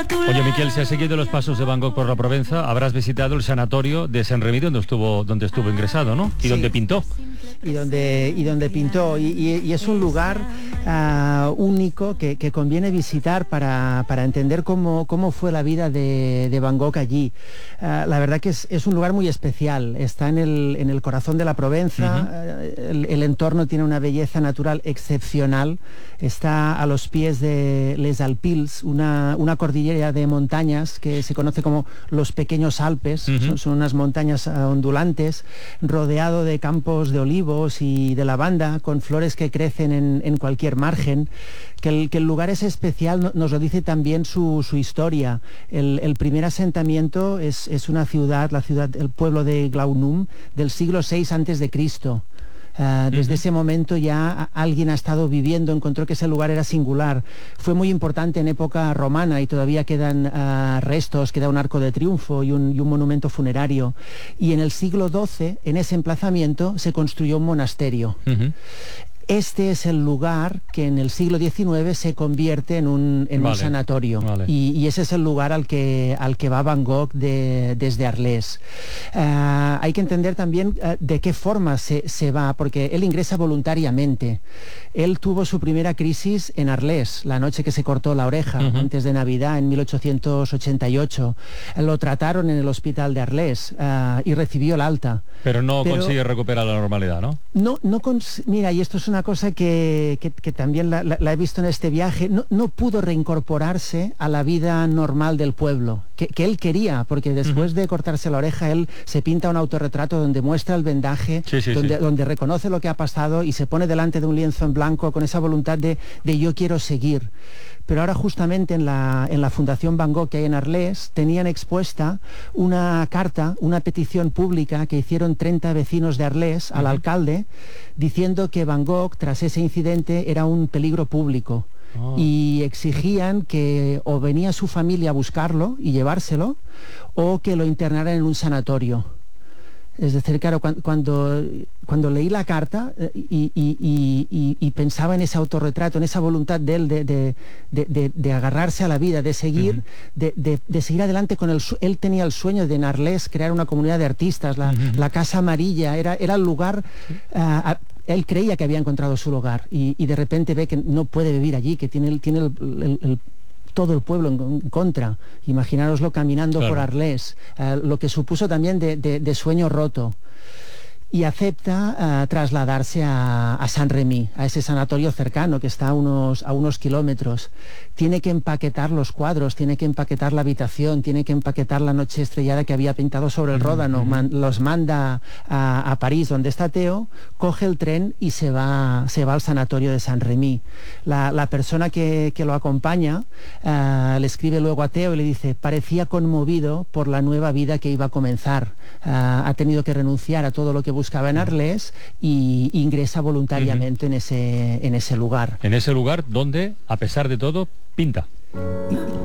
Oye, Miquel, si has seguido los pasos de Van Gogh por la Provenza, habrás visitado el sanatorio de Saint-Rémy donde estuvo ingresado, ¿no? Y sí, donde pintó. Y donde pintó. Y es un lugar único que conviene visitar para entender cómo fue la vida de Van Gogh allí. La verdad que es un lugar muy especial. Está en el corazón de la Provenza. El entorno tiene una belleza natural excepcional. Está a los pies de Les Alpilles, una cordillera de montañas que se conoce como los Pequeños Alpes. Son unas montañas ondulantes, rodeado de campos de olivos y de lavanda, con flores que crecen en cualquier margen. Que el lugar es especial nos lo dice también su historia. El primer asentamiento es una ciudad, el pueblo de Glaunum, del siglo VI a.C. Desde ese momento ya alguien ha estado viviendo, encontró que ese lugar era singular. Fue muy importante en época romana y todavía quedan restos, queda un arco de triunfo y un monumento funerario. Y en el siglo XII, en ese emplazamiento, se construyó un monasterio. Este es el lugar que en el siglo XIX se convierte en un sanatorio. Vale. Y ese es el lugar al que va Van Gogh desde Arles. Hay que entender también de qué forma se va, porque él ingresa voluntariamente. Él tuvo su primera crisis en Arles, la noche que se cortó la oreja, antes de Navidad, en 1888. Lo trataron en el hospital de Arles y recibió el alta. Pero no consigue recuperar la normalidad, ¿no? Mira, y esto es una cosa que también la he visto en este viaje, no pudo reincorporarse a la vida normal del pueblo, que él quería, porque después de cortarse la oreja, él se pinta un autorretrato donde muestra el vendaje, donde reconoce lo que ha pasado y se pone delante de un lienzo en blanco con esa voluntad de yo quiero seguir. Pero ahora justamente en la Fundación Van Gogh que hay en Arles tenían expuesta una carta, una petición pública que hicieron 30 vecinos de Arles al alcalde, diciendo que Van Gogh tras ese incidente era un peligro público. Y exigían que o venía su familia a buscarlo y llevárselo o que lo internaran en un sanatorio. Es decir, claro, cuando leí la carta y pensaba en ese autorretrato, en esa voluntad de él de agarrarse a la vida, de seguir, de seguir adelante con él tenía el sueño de en Arles crear una comunidad de artistas, la Casa Amarilla, era el lugar. Él creía que había encontrado su lugar y de repente ve que no puede vivir allí, que tiene todo el pueblo en contra. Imaginároslo caminando por Arles, lo que supuso también de sueño roto. Y acepta trasladarse a Saint-Rémy, a ese sanatorio cercano que está a unos kilómetros. Tiene que empaquetar los cuadros, tiene que empaquetar la habitación, tiene que empaquetar la noche estrellada que había pintado sobre el Ródano. Los manda a París, donde está Theo, coge el tren y se va al sanatorio de Saint-Rémy. La persona que lo acompaña le escribe luego a Theo y le dice: parecía conmovido por la nueva vida que iba a comenzar. Ha tenido que renunciar a todo lo que buscaba en Arles y ingresa voluntariamente en ese lugar. En ese lugar donde, a pesar de todo, pinta.